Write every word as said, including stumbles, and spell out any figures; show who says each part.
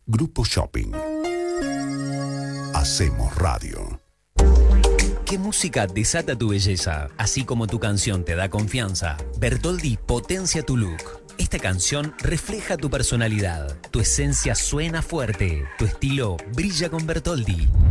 Speaker 1: Grupo Shopping. Hacemos radio.
Speaker 2: ¿Qué música desata tu belleza? Así como tu canción te da confianza, Bertoldi potencia tu look. Esta canción refleja tu personalidad. Tu esencia suena fuerte. Tu estilo brilla con Bertoldi.